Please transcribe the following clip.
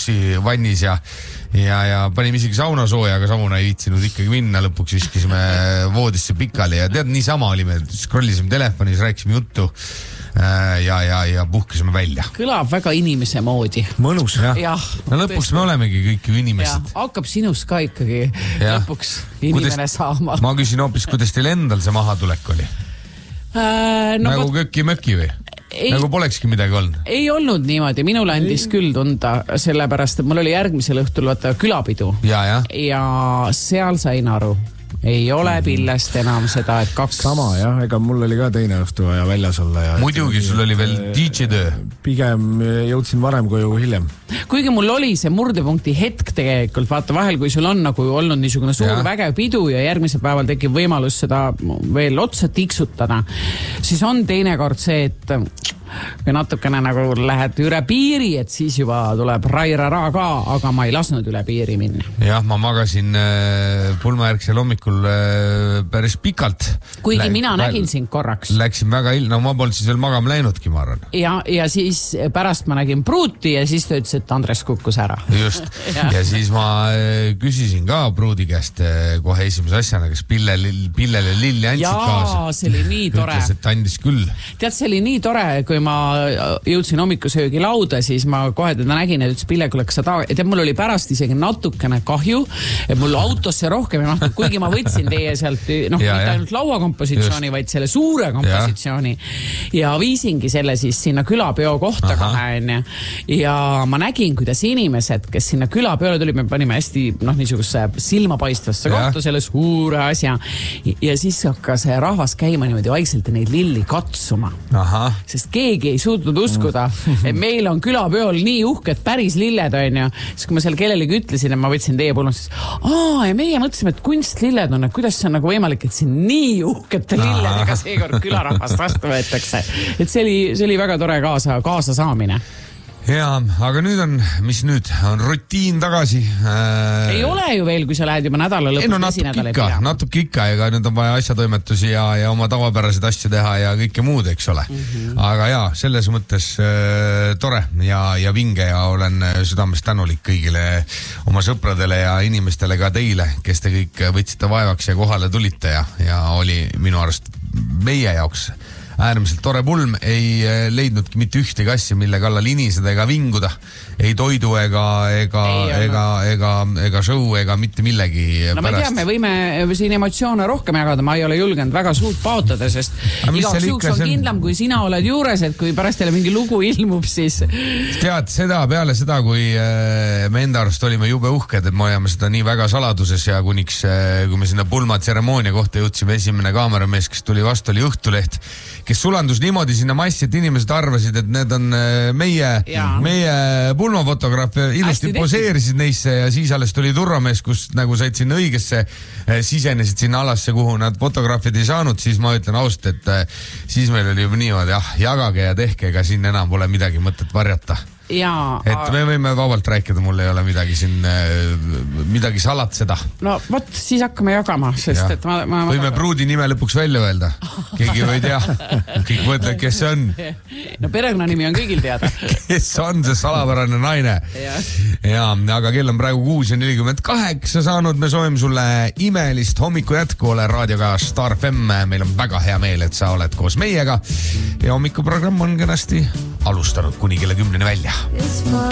vannis ja panime isegi sauna sooja, aga sauna ei viitsinud ikkagi minna, lõpuks viskisime voodisse pikali ja tead, niisama olime, scrollisime telefonis, rääkisime juttu ja puhkisime välja. Kõlab väga inimese moodi. Mõnus, jah. No lõpuks me olemegi kõik ju inimesed. Hakkab sinust ka ikkagi lõpuks inimene saama. Ma küsin hoopis, kuidas teil endal see mahatulek oli? Nagu köki-möki või? Nagu polekski midagi olnud? Ei olnud niimoodi, minul andis küll tunda, sellepärast, et mul oli järgmisel õhtul külapidu ja seal sain aru. Ei ole pillest enam seda, et kaks... Sama, jah, ega mul oli ka teine õhtu vaja väljas olla. Muidugi, sul oli veel DJ-töö. Pigem jõudsin varem koju hiljem. Kuigi mul oli see murdepunkti hetk tegelikult, vaata vahel, kui sul on nagu olnud niisugune suur vägev pidu ja järgmisel päeval tekib võimalus seda veel otsa tiksutada, siis on teinekord see, et kui natukene nagu lähed üle piiri, et siis juba tuleb rairara ka, aga ma ei lasknud üle piiri minna. Jah, ma magasin pulmajärgsel hommikul päris pikalt. Kuigi mina nägin sind korraks. Läksin väga no ma polnud siis veel magama läinudki, ma arvan. Ja siis pärast ma nägin pruuti ja siis ta ütles, et Andres kukkus ära. Just. ja siis ma küsisin ka pruudi käest kohe esimese asjana, kas pillele lilli andsid kaasa. Jaa, see oli nii tore. Ütles, et andis küll. Tead, see oli nii tore, kui ma jõudsin hommikusöögi lauda, siis ma kohe teda nägin, et ütles Pillekuleks sa tead, mul oli pärast isegi natukene kahju, et mul autosse rohkem ei mahtud, kuigi ma võtsin teie sealt, mitte ainult lauakompositsiooni, vaid selle suure kompositsiooni ja viisingi selle siis sinna külapeo kohta kohe, ja ma nägin, kuidas inimesed, kes sinna külapeole tuli, me panime hästi niisuguse silmapaistvasse kohta selle suure asja ja siis hakkas rahvas käima niimoodi vaikselt neid lilli katsuma. Sest keegi ei suutnud uskuda, et meil on külapeol nii uhked päris lilled, on ju. Siis kui ma seal kellelegi ütlesin, et ma võtsin teie pulma, siis ja meie mõtlesime, et kunstlilled on, et kuidas see on nagu võimalik, et siin nii uhkete lilledega seekord külarahvast vastu võetakse. Et see oli väga tore kaasa saamine. Jaa, aga nüüd on, mis nüüd? On rutiin tagasi. Ei ole ju veel, kui sa lähed juba nädala lõpus esinädale pidama. Natuke ikka, ega nüüd on vaja asjatoimetusi ja oma tavapäraseid asju teha ja kõike muud, eks ole. Aga jaa, selles mõttes tore ja vinge ja olen südamest tänulik kõigile oma sõpradele ja inimestele ka teile, kes te kõik võtsite vaevaks ja kohale tulite ja oli minu arust meie jaoks äärmiselt tore pulm, ei leidnudki mitte ühtegi asja, mille kallal iniseda ega vinguda, ei toidu ega show ega mitte millegi pärast. Ma ei tea, me võime siin emotsioone rohkem jagada, ma ei ole julgenud väga suurt paotada, sest igaks juhuks on kindlam, kui sina oled juures, et kui pärast teile mingi lugu ilmub, siis... Tead, peale seda, kui me enda arust olime jube uhked, et me oleme seda nii väga saladuses ja kuniks, kui me sinna pulmatseremoonia kohta jõudsime, esimene kaameramees, kes tuli vastu, oli Õhtuleht, kes sulandus niimoodi sinna massi, et inimesed arvasid, et need on meie pulmafotograaf, ilusti poseerisid neisse ja siis alles tuli turvamees, kus nagu said sinna õigesse, sisenesid sinna alasse, kuhu nad fotograafid ei saanud, siis ma ütlen ausalt, et siis meil oli juba niimoodi, jagage ja tehke, ega siin enam pole midagi mõtet varjata. Et me võime vabalt rääkida, mul ei ole midagi salatseda. No võt, siis hakkame jagama, sest et ma... Võime pruudi nime lõpuks välja öelda. Keegi või tea. Kõik mõtled, kes see on. No perekonnanimi on kõigil teada. Kes on see salapärane naine? Ja, aga kell on praegu 6:48 saanud. Me soovime sulle imelist hommiku jätku, ole raadioga Star FM. Meil on väga hea meel, et sa oled koos meiega. Ja hommikuprogramm on kenasti alustanud kuni kella 10 välja.